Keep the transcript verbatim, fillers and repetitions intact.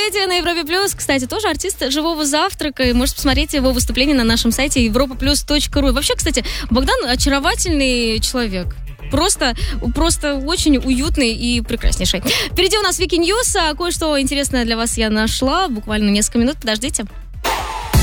Леди на Европе Плюс. Кстати, тоже артист «Живого завтрака». И можете посмотреть его выступление на нашем сайте европа плюс точка ру. И вообще, кстати, Богдан очаровательный человек. Просто, просто очень уютный и прекраснейший. Впереди у нас Вики Ньюс. Кое-что интересное для вас я нашла. Буквально несколько минут. Подождите.